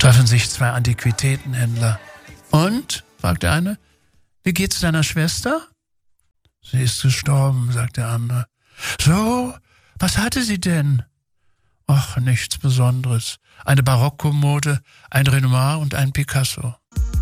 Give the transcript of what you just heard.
Treffen sich zwei Antiquitätenhändler. Und, fragt der eine, wie geht's deiner Schwester? Sie ist gestorben, sagt der andere. So, was hatte sie denn? Ach, nichts Besonderes. Eine Barockkommode, ein Renoir und ein Picasso.